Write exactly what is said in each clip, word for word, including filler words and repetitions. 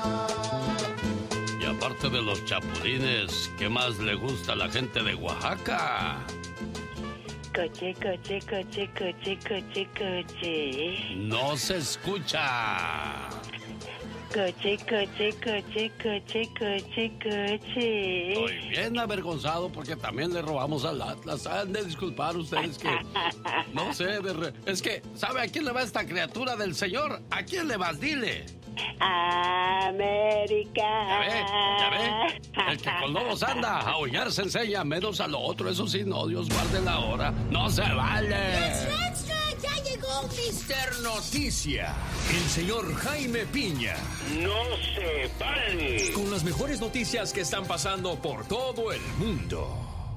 Y aparte de los chapulines, ¿qué más le gusta a la gente de Oaxaca? Coche, coche, coche, coche, coche, coche. No se escucha. Coche, coche, coche, coche, coche, coche. Estoy bien avergonzado porque también le robamos al Atlas. Han de disculpar ustedes que... No sé, de re... es que, ¿sabe a quién le va esta criatura del señor? ¿A quién le vas? Dile. América. ¿Ya ve? ¿Ya ve? El que con lobos anda, a aullar se enseña, menos a lo otro. Eso sí, no, Dios guarde la hora. ¡No se vale! Extra, extra, ya llegó mister Noticia, el señor Jaime Piña. ¡No se vale! Con las mejores noticias que están pasando por todo el mundo.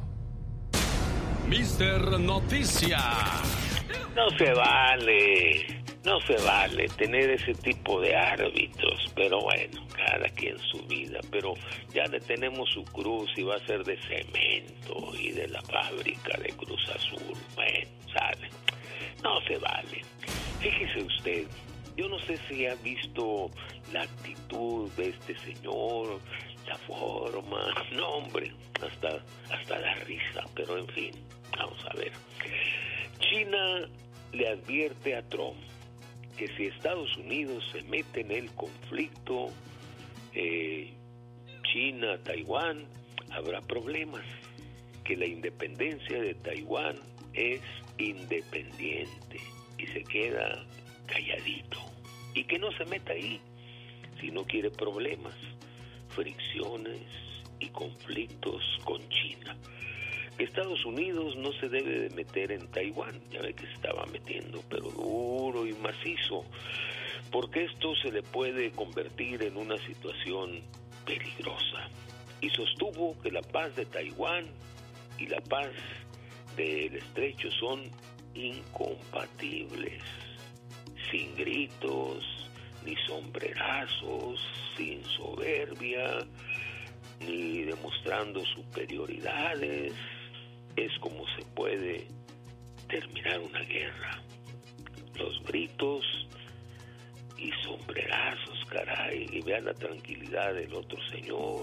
mister Noticia. No se vale. No se vale tener ese tipo de árbitros, pero bueno, cada quien su vida, pero ya le tenemos su cruz y va a ser de cemento y de la fábrica de Cruz Azul. Bueno, sale. No se vale. Fíjese usted, yo no sé si ha visto la actitud de este señor, la forma, no hombre, hasta, hasta la risa, pero en fin, vamos a ver. China le advierte a Trump que si Estados Unidos se mete en el conflicto eh, China-Taiwán, habrá problemas, que la independencia de Taiwán es independiente y se queda calladito, y que no se meta ahí si no quiere problemas, fricciones y conflictos con China. Estados Unidos no se debe de meter en Taiwán, ya ve que se estaba metiendo, pero duro y macizo, porque esto se le puede convertir en una situación peligrosa. Y sostuvo que la paz de Taiwán y la paz del estrecho son incompatibles, sin gritos, ni sombrerazos, sin soberbia, ni demostrando superioridades. Es como se puede terminar una guerra. Los gritos y sombrerazos, caray, y vean la tranquilidad del otro señor.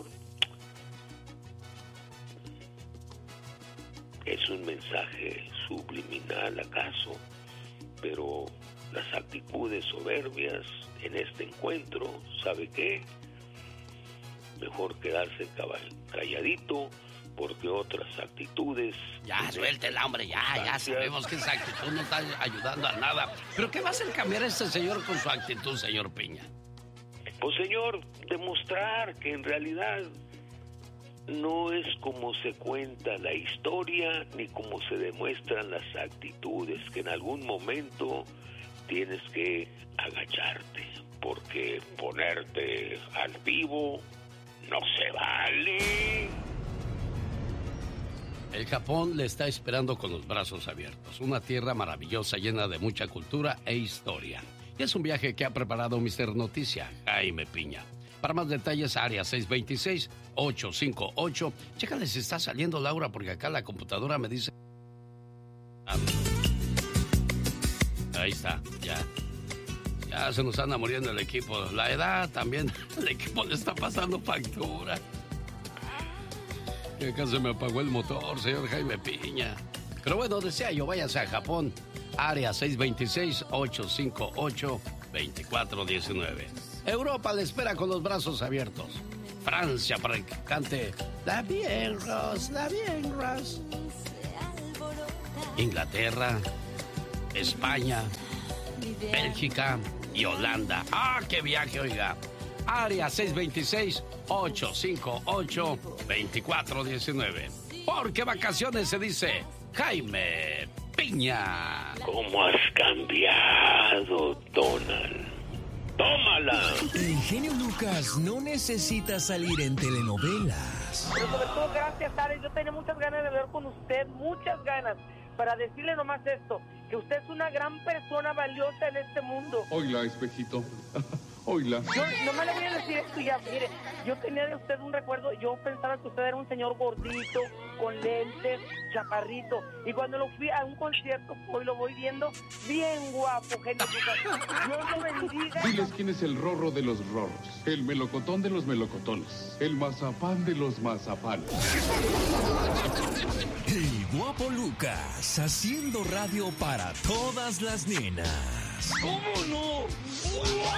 Es un mensaje subliminal, ¿acaso? Pero las actitudes soberbias en este encuentro, ¿sabe qué? Mejor quedarse calladito, porque otras actitudes... Ya, suéltela, hombre, ya, ya sabemos que esa actitud no está ayudando a nada. ¿Pero qué va a hacer cambiar a este señor con su actitud, señor Piña? Pues, señor, demostrar que en realidad no es como se cuenta la historia, ni como se demuestran las actitudes, que en algún momento tienes que agacharte, porque ponerte al vivo no se vale. El Japón le está esperando con los brazos abiertos. Una tierra maravillosa llena de mucha cultura e historia. Y es un viaje que ha preparado mister Noticia, Jaime Piña. Para más detalles, área seis dos seis, ocho cinco ocho. Chécale si está saliendo, Laura, porque acá la computadora me dice... Ahí está, ya. Ya se nos anda muriendo el equipo. La edad también, el equipo le está pasando factura. Que acá se me apagó el motor, señor Jaime Piña. Pero bueno, desea yo, váyase a Japón. Área seis dos seis, ocho cinco ocho, dos cuatro uno nueve. Europa le espera con los brazos abiertos. Francia para que cante La Bien Rose, La Bien Rose. Inglaterra, España, Bélgica y Holanda. ¡Ah, qué viaje, oiga! Área seis dos seis, ocho cinco ocho, dos cuatro uno nueve. Porque vacaciones se dice Jaime Piña. ¿Cómo has cambiado, Donald? ¡Tómala! El genio Lucas no necesita salir en telenovelas. Pero sobre todo, gracias, Alex. Yo tenía muchas ganas de hablar con usted, muchas ganas, para decirle nomás esto, que usted es una gran persona valiosa en este mundo. Oila, espejito. Oila. Yo nomás le voy a decir esto. suya, mire, yo tenía de usted un recuerdo, yo pensaba que usted era un señor gordito, con lentes, chaparrito, y cuando lo fui a un concierto, hoy lo voy viendo, bien guapo, genio Lucas. Dios lo bendiga. Diles quién es el rorro de los rorros, el melocotón de los melocotones, el mazapán de los mazapanes. El guapo Lucas, haciendo radio para todas las nenas. ¿Cómo no?